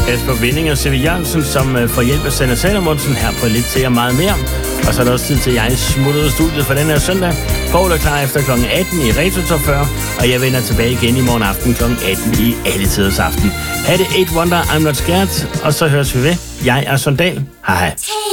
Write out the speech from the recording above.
Kasper Vinding og Sive Jørgensen, som får hjælp af Sanne Salomonsen her på Lidt til og meget mere. Og så er der også tid til, at jeg smutter ud af studiet for den her søndag. Poul er klar efter kl. 18 i Retro Top 40, og jeg vender tilbage igen i morgen aften kl. 18 i Alle Tiders Aften. Ha' det 8 Wonder, I'm Not Scared, og så høres vi ved. Jeg er Sondal. Hej hej.